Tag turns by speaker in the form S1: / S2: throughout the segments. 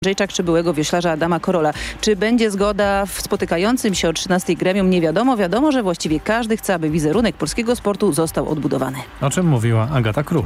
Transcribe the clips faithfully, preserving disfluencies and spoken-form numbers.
S1: Andrzejczak czy byłego wioślarza Adama Korola. Czy będzie zgoda w spotykającym się o trzynastej gremium? Nie wiadomo. Wiadomo, że właściwie każdy chce, aby wizerunek polskiego sportu został odbudowany.
S2: O czym mówiła Agata Król.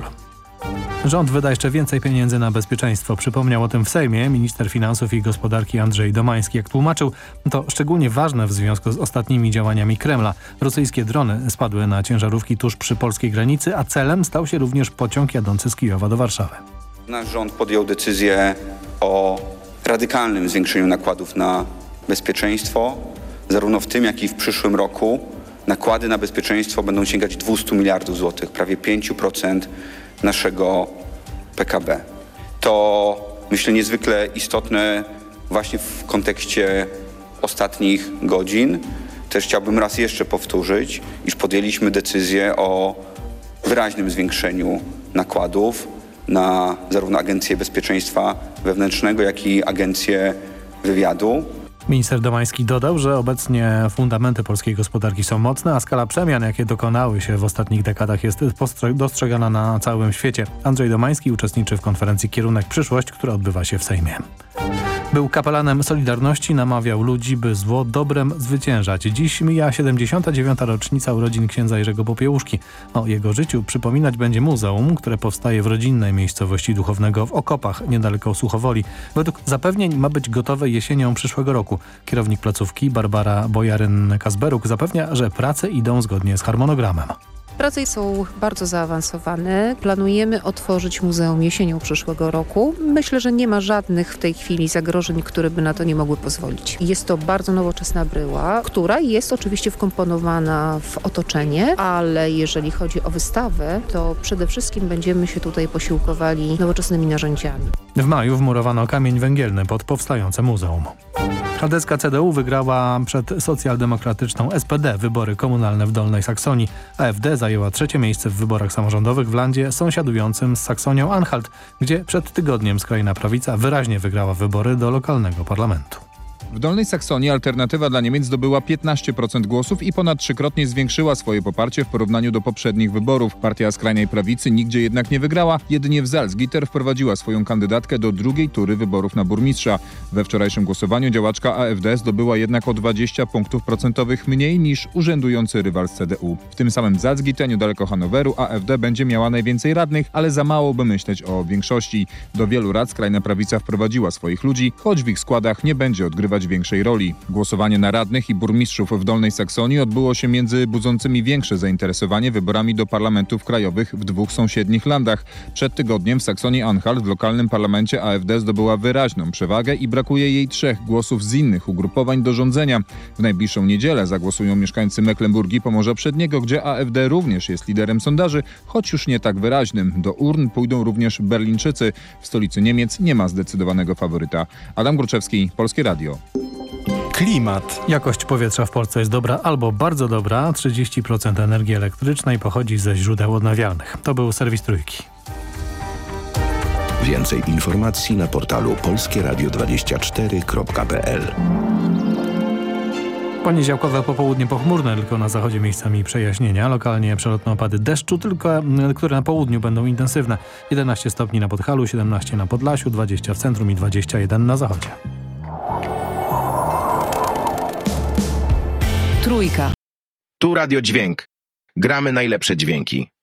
S2: Rząd wyda jeszcze więcej pieniędzy na bezpieczeństwo. Przypomniał o tym w Sejmie minister finansów i gospodarki Andrzej Domański. Jak tłumaczył, to szczególnie ważne w związku z ostatnimi działaniami Kremla. Rosyjskie drony spadły na ciężarówki tuż przy polskiej granicy, a celem stał się również pociąg jadący z Kijowa do Warszawy.
S3: Nasz rząd podjął decyzję o radykalnym zwiększeniu nakładów na bezpieczeństwo. Zarówno w tym, jak i w przyszłym roku nakłady na bezpieczeństwo będą sięgać dwieście miliardów złotych, prawie pięć procent naszego P K B. To, myślę, niezwykle istotne właśnie w kontekście ostatnich godzin. Też chciałbym raz jeszcze powtórzyć, iż podjęliśmy decyzję o wyraźnym zwiększeniu nakładów na zarówno Agencję Bezpieczeństwa Wewnętrznego, jak i Agencję Wywiadu.
S2: Minister Domański dodał, że obecnie fundamenty polskiej gospodarki są mocne, a skala przemian, jakie dokonały się w ostatnich dekadach, jest dostrzegana na całym świecie. Andrzej Domański uczestniczy w konferencji Kierunek Przyszłość, która odbywa się w Sejmie. Był kapelanem Solidarności, namawiał ludzi, by zło dobrem zwyciężać. Dziś mija siedemdziesiąta dziewiąta rocznica urodzin księdza Jerzego Popiełuszki. O jego życiu przypominać będzie muzeum, które powstaje w rodzinnej miejscowości duchownego w Okopach, niedaleko Suchowoli. Według zapewnień ma być gotowe jesienią przyszłego roku. Kierownik placówki Barbara Bojaryn-Kasberuk zapewnia, że prace idą zgodnie z harmonogramem.
S4: Prace są bardzo zaawansowane. Planujemy otworzyć muzeum jesienią przyszłego roku. Myślę, że nie ma żadnych w tej chwili zagrożeń, które by na to nie mogły pozwolić. Jest to bardzo nowoczesna bryła, która jest oczywiście wkomponowana w otoczenie, ale jeżeli chodzi o wystawę, to przede wszystkim będziemy się tutaj posiłkowali nowoczesnymi narzędziami.
S2: W maju wmurowano kamień węgielny pod powstające muzeum. Hadeska C D U wygrała przed socjaldemokratyczną S P D wybory komunalne w Dolnej Saksonii. A F D zajęła trzecie miejsce w wyborach samorządowych w landzie sąsiadującym z Saksonią-Anhalt, gdzie przed tygodniem skrajna prawica wyraźnie wygrała wybory do lokalnego parlamentu.
S5: W Dolnej Saksonii Alternatywa dla Niemiec zdobyła piętnaście procent głosów i ponad trzykrotnie zwiększyła swoje poparcie w porównaniu do poprzednich wyborów. Partia skrajnej prawicy nigdzie jednak nie wygrała, jedynie w Salzgitter wprowadziła swoją kandydatkę do drugiej tury wyborów na burmistrza. We wczorajszym głosowaniu działaczka A F D zdobyła jednak o dwadzieścia punktów procentowych mniej niż urzędujący rywal z C D U. W tym samym Salzgitter, niedaleko Hanoweru, A F D będzie miała najwięcej radnych, ale za mało by myśleć o większości. Do wielu rad skrajna prawica wprowadziła swoich ludzi, choć w ich składach nie będzie odgrywać większej roli. Głosowanie na radnych i burmistrzów w Dolnej Saksonii odbyło się między budzącymi większe zainteresowanie wyborami do parlamentów krajowych w dwóch sąsiednich landach. Przed tygodniem w Saksonii-Anhalt w lokalnym parlamencie A F D zdobyła wyraźną przewagę i brakuje jej trzech głosów z innych ugrupowań do rządzenia. W najbliższą niedzielę zagłosują mieszkańcy Mecklenburgii Pomorza Przedniego, gdzie A F D również jest liderem sondaży, choć już nie tak wyraźnym. Do urn pójdą również Berlińczycy. W stolicy Niemiec nie ma zdecydowanego faworyta. Adam Gruczewski, Polskie Radio.
S2: Klimat. Jakość powietrza w Polsce jest dobra albo bardzo dobra. trzydzieści procent energii elektrycznej pochodzi ze źródeł odnawialnych. To był serwis Trójki.
S6: Więcej informacji na portalu polskie radio dwadzieścia cztery kropka p l.
S2: Poniedziałkowe popołudnie pochmurne, tylko na zachodzie miejscami przejaśnienia. Lokalnie przelotne opady deszczu, tylko które na południu będą intensywne. jedenaście stopni na Podhalu, siedemnaście na Podlasiu, dwadzieścia w centrum i dwadzieścia jeden na zachodzie.
S1: Trójka.
S7: Tu Radio Dźwięk. Gramy najlepsze dźwięki.